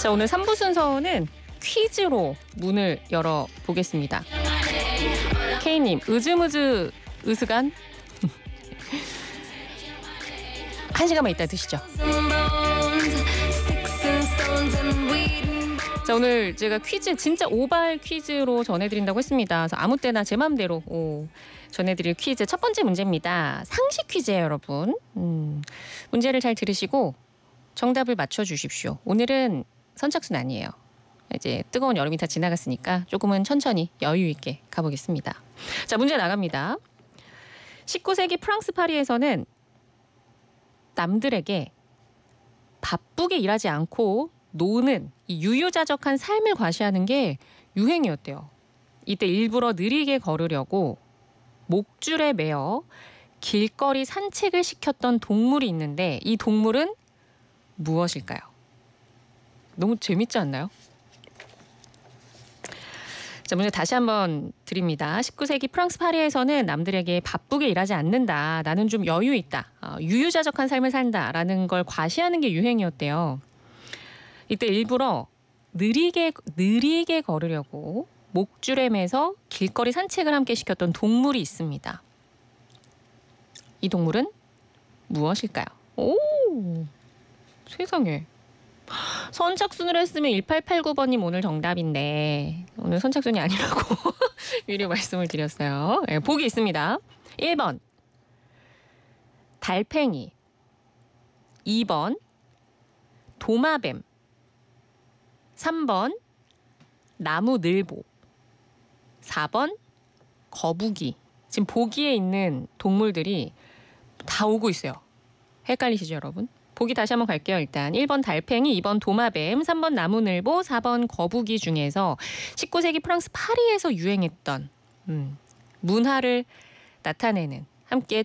자, 오늘 3부 순서는 퀴즈로 문을 열어보겠습니다. K님, 으즈무즈 으스간? 한 시간만 이따 드시죠. 자, 오늘 제가 퀴즈 진짜 오발 퀴즈로 전해드린다고 했습니다. 그래서 아무 때나 제 맘대로 전해드릴 퀴즈 첫 번째 문제입니다. 상식 퀴즈예요, 여러분. 문제를 잘 들으시고 정답을 맞춰주십시오. 오늘은 선착순 아니에요. 이제 뜨거운 여름이 다 지나갔으니까 조금은 천천히 여유 있게 가보겠습니다. 자, 문제 나갑니다. 19세기 프랑스 파리에서는 남들에게 바쁘게 일하지 않고 노는 이 유유자적한 삶을 과시하는 게 유행이었대요. 이때 일부러 느리게 걸으려고 목줄에 매어 길거리 산책을 시켰던 동물이 있는데 이 동물은 무엇일까요? 너무 재밌지 않나요? 자, 문제 다시 한번 드립니다. 19세기 프랑스 파리에서는 남들에게 바쁘게 일하지 않는다. 나는 좀 여유 있다. 유유자적한 삶을 산다라는 걸 과시하는 게 유행이었대요. 이때 일부러 느리게 걸으려고 목줄에 매서 길거리 산책을 함께 시켰던 동물이 있습니다. 이 동물은 무엇일까요? 오, 세상에. 선착순을 했으면 1889번님 오늘 정답인데 오늘 선착순이 아니라고 미리 말씀을 드렸어요. 네, 보기 있습니다. 1번 달팽이, 2번 도마뱀, 3번 나무늘보, 4번 거북이. 지금 보기에 있는 동물들이 다 오고 있어요. 헷갈리시죠, 여러분? 보기 다시 한번 갈게요. 일단 1번 달팽이, 2번 도마뱀, 3번 나무늘보, 4번 거북이 중에서 19세기 프랑스 파리에서 유행했던 문화를 나타내는 함께